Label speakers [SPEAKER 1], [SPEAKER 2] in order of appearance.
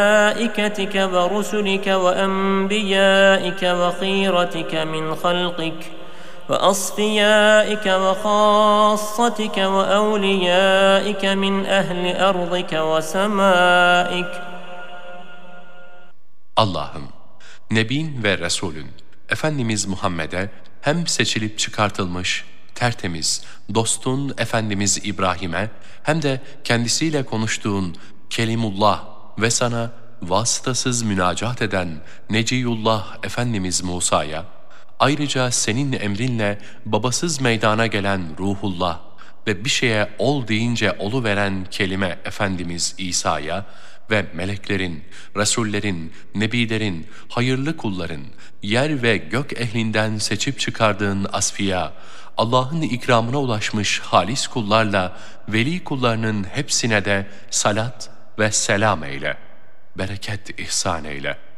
[SPEAKER 1] ملائكتك ورسلك وأنبيائك وخيرتك من خلقك وأصفيائك وخاصتك وأوليائك من أهل أرضك وسمائك.
[SPEAKER 2] Allah'ım, Nebin ve Resulün, Efendimiz Muhammed'e hem seçilip çıkartılmış, tertemiz, dostun Efendimiz İbrahim'e hem de kendisiyle konuştuğun Kelimullah ve sana vasıtasız münacat eden Neciyullah Efendimiz Musa'ya, ayrıca senin emrinle babasız meydana gelen Ruhullah ve bir şeye ol deyince oluveren kelime Efendimiz İsa'ya ve meleklerin, Resullerin, Nebilerin, hayırlı kulların, yer ve gök ehlinden seçip çıkardığın asfiya, Allah'ın ikramına ulaşmış halis kullarla veli kullarının hepsine de salat ve selam eyle, bereket ihsan eyle.